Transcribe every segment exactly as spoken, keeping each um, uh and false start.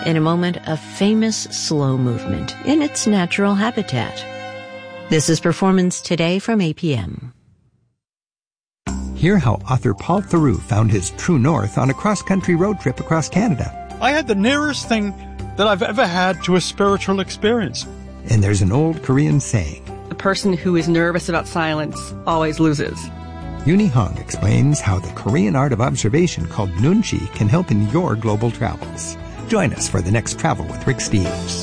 in a moment of famous slow movement in its natural habitat. This is Performance Today from A P M. Hear how author Paul Theroux found his true north on a cross-country road trip across Canada. I had the nearest thing that I've ever had to a spiritual experience. And there's an old Korean saying, "The person who is nervous about silence always loses." Yuni Hong explains how the Korean art of observation called Nunchi can help in your global travels. Join us for the next Travel with Rick Steves.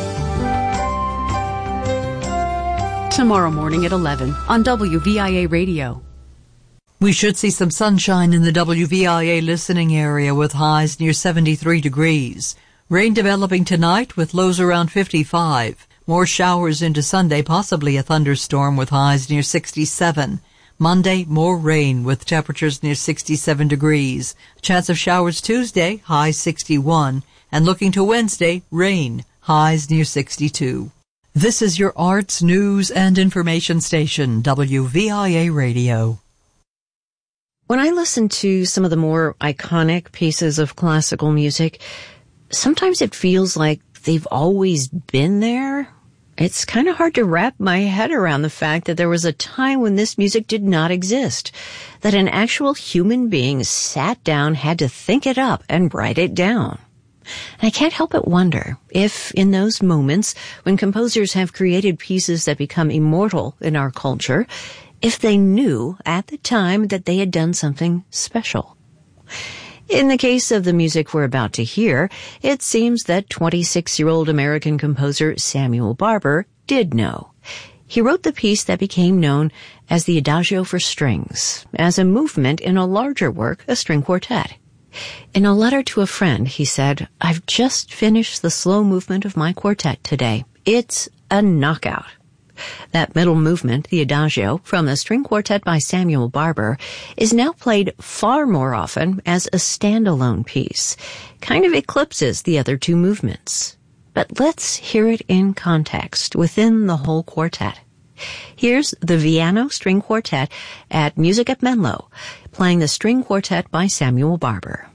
Tomorrow morning at eleven on W V I A Radio. We should see some sunshine in the W V I A listening area with highs near seventy-three degrees. Rain developing tonight with lows around fifty-five. More showers into Sunday, possibly a thunderstorm with highs near sixty-seven. Monday, more rain with temperatures near sixty-seven degrees. Chance of showers Tuesday, high sixty-one. And looking to Wednesday, rain, highs near sixty-two. This is your arts, news, and information station, W V I A Radio. When I listen to some of the more iconic pieces of classical music, sometimes it feels like they've always been there. It's kind of hard to wrap my head around the fact that there was a time when this music did not exist, that an actual human being sat down, had to think it up, and write it down. And I can't help but wonder if, in those moments when composers have created pieces that become immortal in our culture, if they knew at the time that they had done something special. In the case of the music we're about to hear, it seems that twenty-six-year-old American composer Samuel Barber did know. He wrote the piece that became known as the Adagio for Strings, as a movement in a larger work, a string quartet. In a letter to a friend, he said, "I've just finished the slow movement of my quartet today. It's a knockout." That middle movement, the Adagio, from the string quartet by Samuel Barber, is now played far more often as a standalone piece, kind of eclipses the other two movements. But let's hear it in context within the whole quartet. Here's the Viano String Quartet at Music at Menlo, playing the string quartet by Samuel Barber.